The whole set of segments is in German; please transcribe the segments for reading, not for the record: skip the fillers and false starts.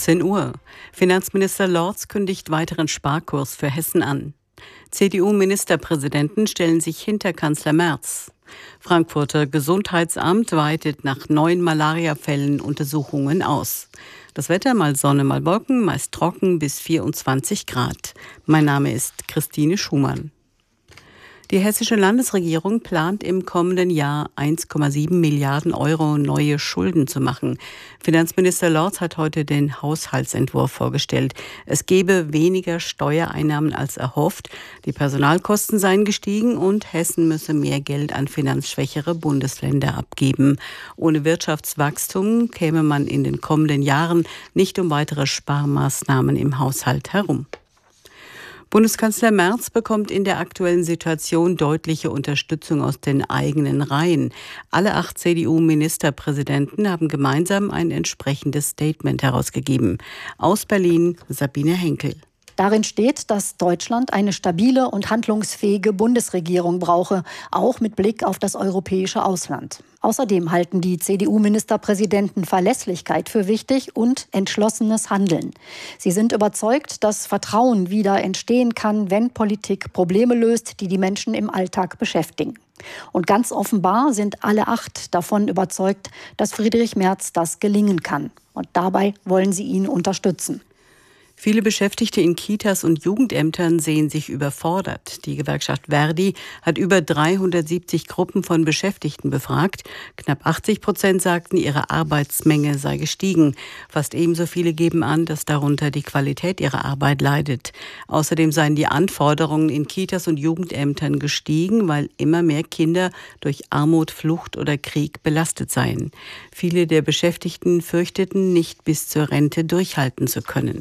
17 Uhr. Finanzminister Lorz kündigt weiteren Sparkurs für Hessen an. CDU-Ministerpräsidenten stellen sich hinter Kanzler Merz. Frankfurter Gesundheitsamt weitet nach 9 Malariafällen Untersuchungen aus. Das Wetter, mal Sonne, mal Wolken, meist trocken bis 24 Grad. Mein Name ist Christine Schumann. Die hessische Landesregierung plant im kommenden Jahr 1,7 Milliarden Euro neue Schulden zu machen. Finanzminister Lorz hat heute den Haushaltsentwurf vorgestellt. Es gebe weniger Steuereinnahmen als erhofft, die Personalkosten seien gestiegen und Hessen müsse mehr Geld an finanzschwächere Bundesländer abgeben. Ohne Wirtschaftswachstum käme man in den kommenden Jahren nicht um weitere Sparmaßnahmen im Haushalt herum. Bundeskanzler Merz bekommt in der aktuellen Situation deutliche Unterstützung aus den eigenen Reihen. Alle 8 CDU-Ministerpräsidenten haben gemeinsam ein entsprechendes Statement herausgegeben. Aus Berlin Sabine Henkel. Darin steht, dass Deutschland eine stabile und handlungsfähige Bundesregierung brauche, auch mit Blick auf das europäische Ausland. Außerdem halten die CDU-Ministerpräsidenten Verlässlichkeit für wichtig und entschlossenes Handeln. Sie sind überzeugt, dass Vertrauen wieder entstehen kann, wenn Politik Probleme löst, die die Menschen im Alltag beschäftigen. Und ganz offenbar sind alle 8 davon überzeugt, dass Friedrich Merz das gelingen kann. Und dabei wollen sie ihn unterstützen. Viele Beschäftigte in Kitas und Jugendämtern sehen sich überfordert. Die Gewerkschaft Verdi hat über 370 Gruppen von Beschäftigten befragt. Knapp 80% sagten, ihre Arbeitsmenge sei gestiegen. Fast ebenso viele geben an, dass darunter die Qualität ihrer Arbeit leidet. Außerdem seien die Anforderungen in Kitas und Jugendämtern gestiegen, weil immer mehr Kinder durch Armut, Flucht oder Krieg belastet seien. Viele der Beschäftigten fürchteten, nicht bis zur Rente durchhalten zu können.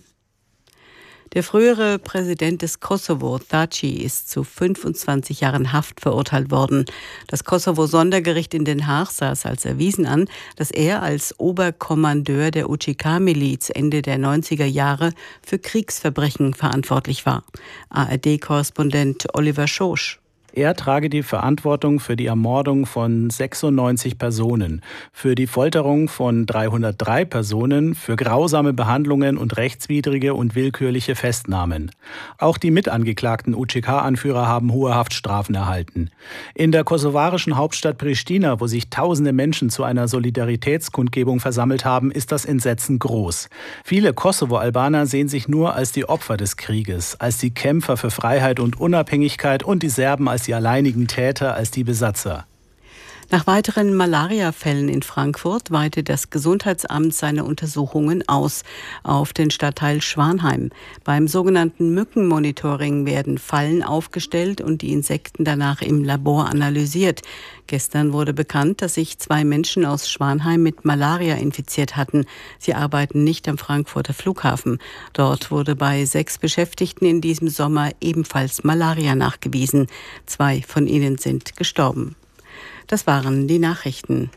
Der frühere Präsident des Kosovo, Thaci, ist zu 25 Jahren Haft verurteilt worden. Das Kosovo-Sondergericht in Den Haag sah es als erwiesen an, dass er als Oberkommandeur der UÇK-Miliz Ende der 90er Jahre für Kriegsverbrechen verantwortlich war. ARD-Korrespondent Oliver Schosch. Er trage die Verantwortung für die Ermordung von 96 Personen, für die Folterung von 303 Personen, für grausame Behandlungen und rechtswidrige und willkürliche Festnahmen. Auch die mitangeklagten UÇK-Anführer haben hohe Haftstrafen erhalten. In der kosovarischen Hauptstadt Pristina, wo sich tausende Menschen zu einer Solidaritätskundgebung versammelt haben, ist das Entsetzen groß. Viele Kosovo-Albaner sehen sich nur als die Opfer des Krieges, als die Kämpfer für Freiheit und Unabhängigkeit und die Serben als die alleinigen Täter, als die Besatzer. Nach weiteren Malariafällen in Frankfurt weitet das Gesundheitsamt seine Untersuchungen aus auf den Stadtteil Schwanheim. Beim sogenannten Mückenmonitoring werden Fallen aufgestellt und die Insekten danach im Labor analysiert. Gestern wurde bekannt, dass sich 2 Menschen aus Schwanheim mit Malaria infiziert hatten. Sie arbeiten nicht am Frankfurter Flughafen. Dort wurde bei 6 Beschäftigten in diesem Sommer ebenfalls Malaria nachgewiesen. 2 von ihnen sind gestorben. Das waren die Nachrichten.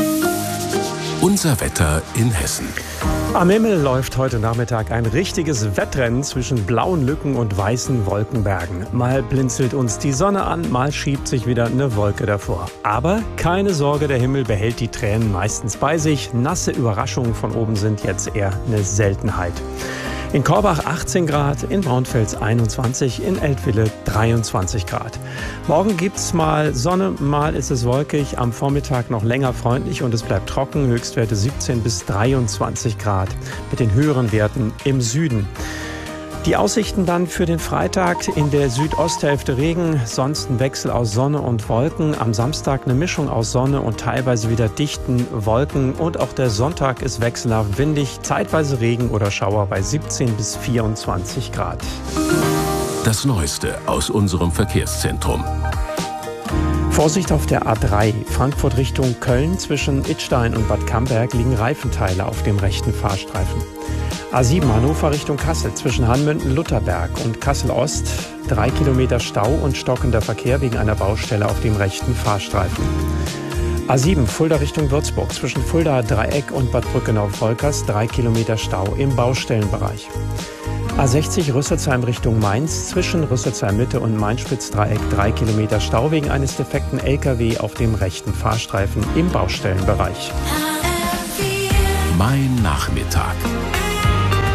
Unser Wetter in Hessen. Am Himmel läuft heute Nachmittag ein richtiges Wettrennen zwischen blauen Lücken und weißen Wolkenbergen. Mal blinzelt uns die Sonne an, mal schiebt sich wieder eine Wolke davor. Aber keine Sorge, der Himmel behält die Tränen meistens bei sich. Nasse Überraschungen von oben sind jetzt eher eine Seltenheit. In Korbach 18 Grad, in Braunfels 21, in Eltville 23 Grad. Morgen gibt's mal Sonne, mal ist es wolkig, am Vormittag noch länger freundlich und es bleibt trocken, Höchstwerte 17 bis 23 Grad, mit den höheren Werten im Süden. Die Aussichten dann für den Freitag: in der Südosthälfte Regen, sonst ein Wechsel aus Sonne und Wolken. Am Samstag eine Mischung aus Sonne und teilweise wieder dichten Wolken. Und auch der Sonntag ist wechselhaft windig, zeitweise Regen oder Schauer bei 17 bis 24 Grad. Das Neueste aus unserem Verkehrszentrum. Vorsicht auf der A3, Frankfurt Richtung Köln. Zwischen Idstein und Bad Camberg liegen Reifenteile auf dem rechten Fahrstreifen. A7 Hannover Richtung Kassel, zwischen Hanmünden-Lutherberg und Kassel-Ost 3 Kilometer Stau und stockender Verkehr wegen einer Baustelle auf dem rechten Fahrstreifen. A7 Fulda Richtung Würzburg, zwischen Fuldaer Dreieck und Bad Brückenau-Volkers 3 Kilometer Stau im Baustellenbereich. A60 Rüsselsheim Richtung Mainz, zwischen Rüsselsheim Mitte und Mainz-Spitz-Dreieck 3 Kilometer Stau wegen eines defekten LKW auf dem rechten Fahrstreifen im Baustellenbereich. Mein Nachmittag.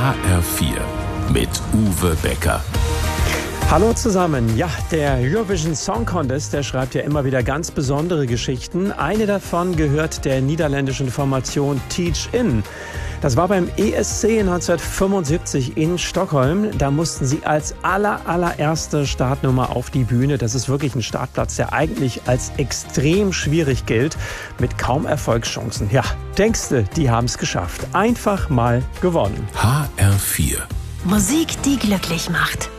HR4 mit Uwe Becker. Hallo zusammen. Ja, der Eurovision Song Contest, der schreibt ja immer wieder ganz besondere Geschichten. Eine davon gehört der niederländischen Formation Teach In. Das war beim ESC 1975 in Stockholm. Da mussten sie als allererste Startnummer auf die Bühne. Das ist wirklich ein Startplatz, der eigentlich als extrem schwierig gilt, mit kaum Erfolgschancen. Ja, denkste, die haben es geschafft. Einfach mal gewonnen. HR4. Musik, die glücklich macht.